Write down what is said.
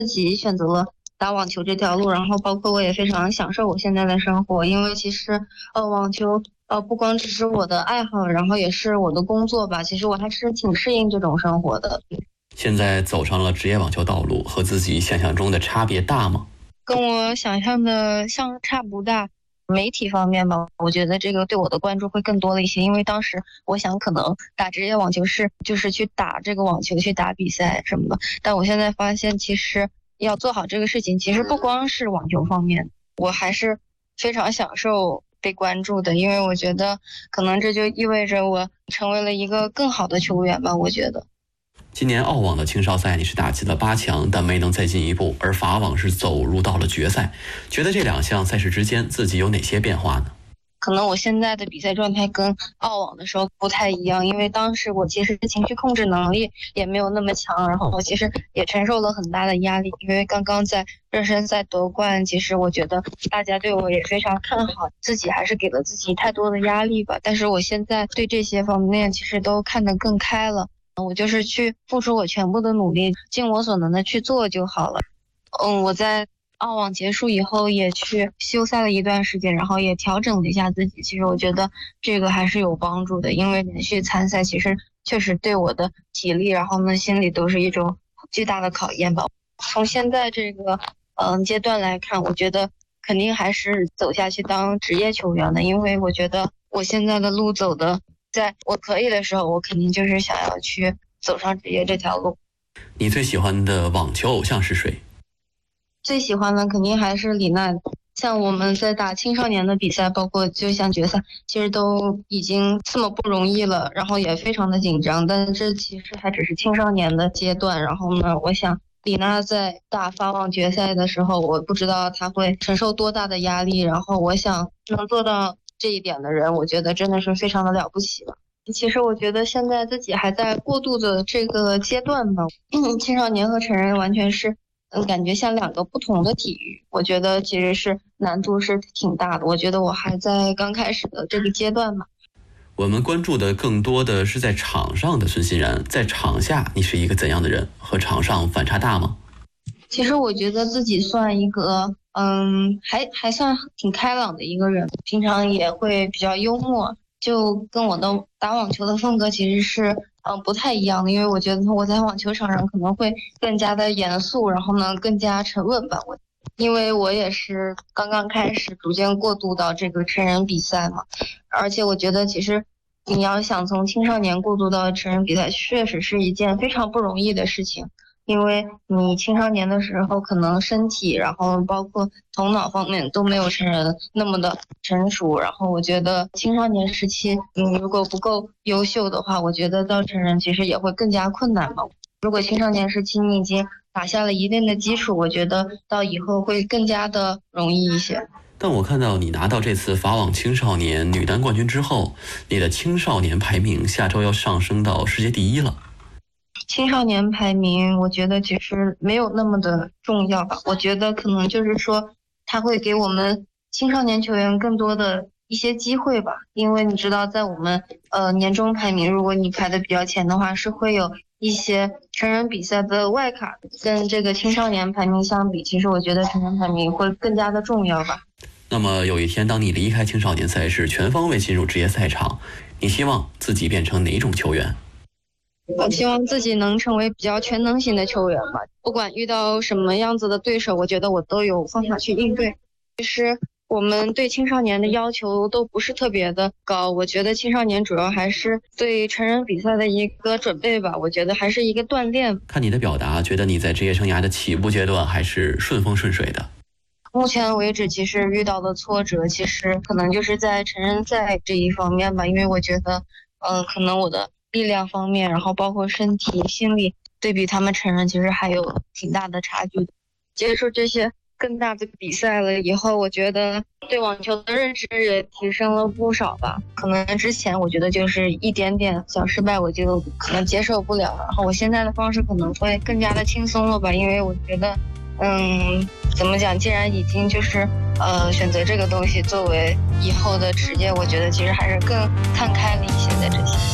己选择了打网球这条路，然后包括我也非常享受我现在的生活，因为其实网球不光只是我的爱好，然后也是我的工作吧。其实我还是挺适应这种生活的。 现在走上了职业网球道路，和自己想象中的差别大吗？ 跟我想象的相差不大。媒体方面吧，我觉得这个对我的关注会更多了一些，因为当时我想可能打职业网球就是去打这个网球，去打比赛什么的。但我现在发现，其实要做好这个事情，其实不光是网球方面，我还是非常享受被关注的，因为我觉得可能这就意味着我成为了一个更好的球员吧，我觉得。 今年澳网的青少赛你是打进了8强，但没能再进一步，而法网是走入到了决赛。觉得这2项赛事之间自己有哪些变化呢？ 可能我现在的比赛状态跟澳网的时候不太一样，因为当时我其实情绪控制能力也没有那么强，然后我其实也承受了很大的压力，因为刚刚在热身赛夺冠，其实我觉得大家对我也非常看好，自己还是给了自己太多的压力吧。但是我现在对这些方面其实都看得更开了，我就是去付出我全部的努力，尽我所能的去做就好了。我在澳网结束以后也去休赛了一段时间，然后也调整了一下自己。其实我觉得这个还是有帮助的，因为连续参赛其实确实对我的体力，然后呢心理都是一种巨大的考验吧。从现在这个阶段来看，我觉得肯定还是走下去当职业球员的，因为我觉得我现在的路走的，在我可以的时候，我肯定就是想要去走上职业这条路。 你最喜欢的网球偶像是谁？ 最喜欢的肯定还是李娜。像我们在打青少年的比赛，包括就像决赛，其实都已经这么不容易了，然后也非常的紧张，但这其实还只是青少年的阶段。然后呢，我想李娜在打法网决赛的时候，我不知道她会承受多大的压力，然后我想能做到这一点的人，我觉得真的是非常的了不起了。其实我觉得现在自己还在过渡的这个阶段吧，青少年和成人完全是感觉像2个不同的体育，我觉得其实是难度是挺大的。我觉得我还在刚开始的这个阶段嘛。 我们关注的更多的是在场上的孙欣然，在场下你是一个怎样的人？和场上反差大吗？ 其实我觉得自己算一个还算挺开朗的一个人，平常也会比较幽默，就跟我的打网球的风格其实是不太一样的，因为我觉得我在网球场上可能会更加的严肃，然后呢更加沉稳吧。因为我也是刚刚开始逐渐过渡到这个成人比赛嘛，而且我觉得其实你要想从青少年过渡到成人比赛，确实是一件非常不容易的事情。因为你青少年的时候，可能身体，然后包括头脑方面都没有成人那么的成熟。然后我觉得青少年时期，如果不够优秀的话，我觉得到成人其实也会更加困难吧。如果青少年时期你已经打下了一定的基础，我觉得到以后会更加的容易一些。 但我看到你拿到这次法网青少年女单冠军之后，你的青少年排名下周要上升到世界第1了。 青少年排名，我觉得其实没有那么的重要吧。我觉得可能就是说，它会给我们青少年球员更多的一些机会吧。因为你知道，在我们年终排名，如果你排的比较前的话，是会有一些成人比赛的外卡，跟这个青少年排名相比，其实我觉得成人排名会更加的重要吧。 那么有一天，当你离开青少年赛事，全方位进入职业赛场，你希望自己变成哪种球员？ 我希望自己能成为比较全能型的球员吧，不管遇到什么样子的对手，我觉得我都有方法去应对。其实我们对青少年的要求都不是特别的高，我觉得青少年主要还是对成人比赛的一个准备吧，我觉得还是一个锻炼。 看你的表达，觉得你在职业生涯的起步阶段还是顺风顺水的。 目前为止，其实遇到的挫折，其实可能就是在成人赛这一方面吧，因为我觉得，可能我的力量方面，然后包括身体、心理，对比他们成人，其实还有挺大的差距的。接触这些更大的比赛了以后，我觉得对网球的认知也提升了不少吧。可能之前我觉得就是一点点小失败，我就可能接受不了，然后我现在的方式可能会更加的轻松了吧，因为我觉得，怎么讲？既然已经就是选择这个东西作为以后的职业，我觉得其实还是更看开了一些在这些。